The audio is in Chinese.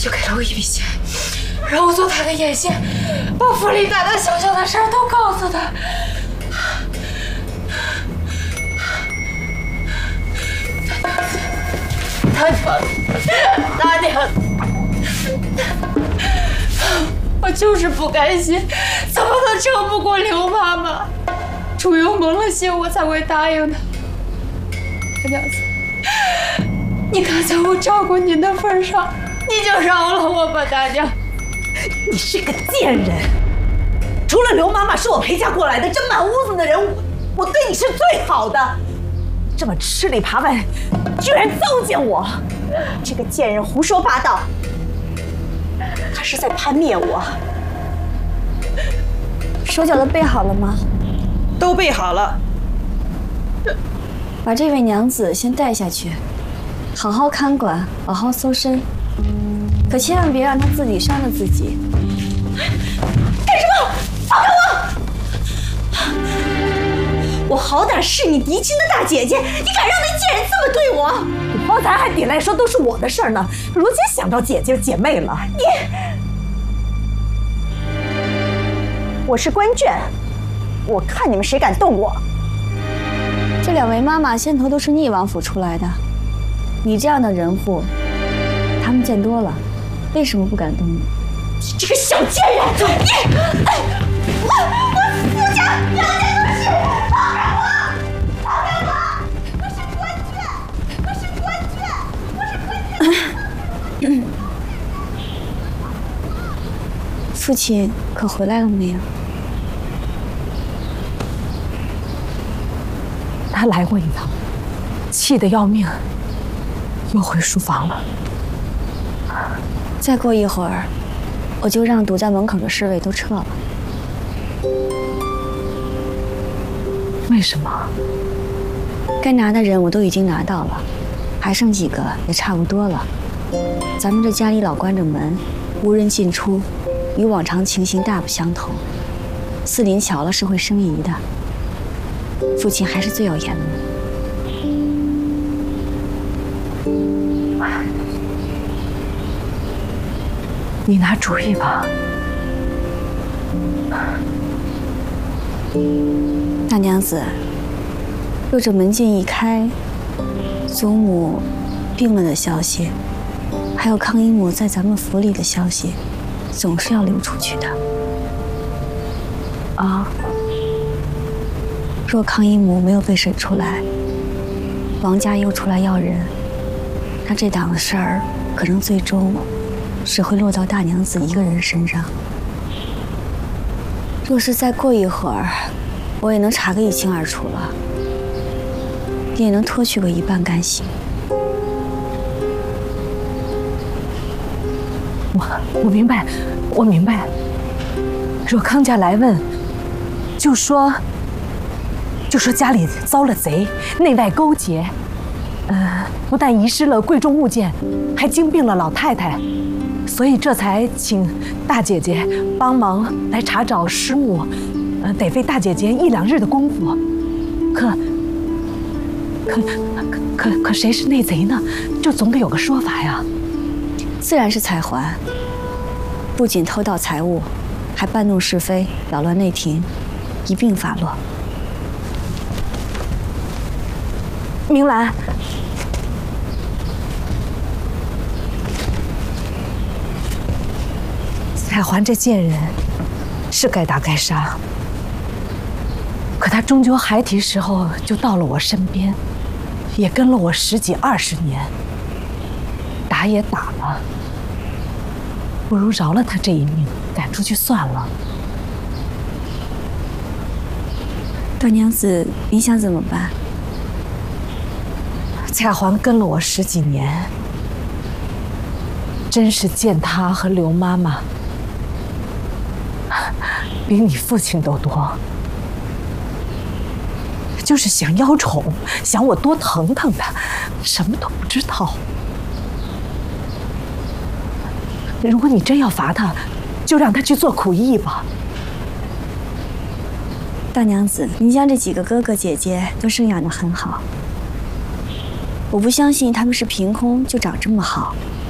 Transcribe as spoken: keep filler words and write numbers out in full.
就给了我一笔钱，让我做他的眼线，把府里大大小小的事儿都告诉他。大娘，大娘，我就是不甘心，怎么都争不过刘妈妈。楚勇蒙了心，我才会答应他。大娘子，你看在我照顾您的份上，你就饶了我吧，大娘。 你是个贱人！除了刘妈妈是我陪嫁过来的，这满屋子的人，我我对你是最好的。这么吃里扒外，居然糟践我！这个贱人胡说八道，他是在攀灭我。 手脚都备好了吗？ 都备好了。 把这位娘子先带下去，好好看管，好好搜身，可千万别让她自己伤了自己。 干什么？放开我！我好歹是你嫡亲的大姐姐，你敢让那贱人这么对我？你方才还顶来说都是我的事儿呢，如今想到姐姐姐妹了，你……我是关眷，我看你们谁敢动我！ 这两位妈妈先头都是逆王府出来的，你这样的人妇，他们见多了，为什么不敢动你？ 你这个小贱人！你……哎，我我夫家两家都是，放开我！放开我！我是关眷，我是关眷，我是关眷。 父亲可回来了没有？ 他来过一趟，气得要命，又回书房了。 再过一会儿，我就让堵在门口的侍卫都撤了。 为什么？ 该拿的人我都已经拿到了，还剩几个也差不多了。咱们这家里老关着门，无人进出，与往常情形大不相同。四邻瞧了是会生疑的。父亲还是最有眼目。 你拿主意吧。 大娘子，若这门禁一开，祖母病了的消息，还有康一母在咱们府里的消息，总是要流出去的。 啊。 若康一母没有被审出来，王家又出来要人，那这档子事儿可能最终是会落到大娘子一个人身上。若是再过一会儿，我也能查个一清二楚了，你也能脱去个一半干系。 我我明白，我明白。若康家来问，就说。就说家里遭了贼，内外勾结，呃，不但遗失了贵重物件，还惊病了老太太，所以这才请大姐姐帮忙来查找尸目，呃，得费大姐姐一两日的功夫。可，可，可，可，可谁是内贼呢？这总得有个说法呀。 自然是彩环，不仅偷盗财物，还搬弄是非，扰乱内廷，一并发落。 明兰，彩环这贱人是该打该杀，可她终究孩提时候就到了我身边，也跟了我十几二十年，打也打了，不如饶了她这一命，赶出去算了。 大娘子，你想怎么办？ 彩环跟了我十几年，真是见她和刘妈妈比你父亲都多，就是想邀宠，想我多疼疼她，什么都不知道。如果你真要罚她，就让她去做苦役吧。 大娘子，您将这几个哥哥姐姐都生养得很好。我不相信他们是凭空就长这么好，